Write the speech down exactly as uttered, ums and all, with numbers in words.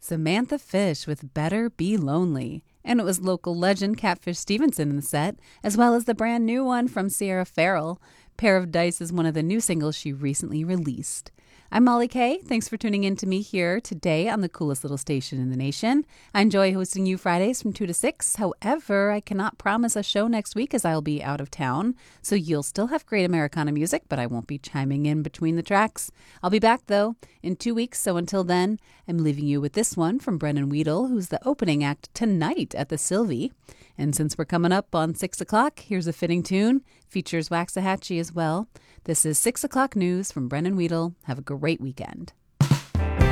Samantha Fish with Better Be Lonely. And it was local legend Catfish Stevenson in the set, as well as the brand new one from Sierra Farrell. Pair of Dice is one of the new singles she recently released. I'm Molly Kay. Thanks for tuning in to me here today on the coolest little station in the nation. I enjoy hosting you Fridays from two to six. However, I cannot promise a show next week as I'll be out of town. So you'll still have great Americana music, but I won't be chiming in between the tracks. I'll be back, though, in two weeks. So until then, I'm leaving you with this one from Brennan Weedle, who's the opening act tonight at the Sylvie. And since we're coming up on six o'clock, here's a fitting tune. Features Waxahachie as well. This is six o'clock news from Brennan Weedle. Have a great weekend.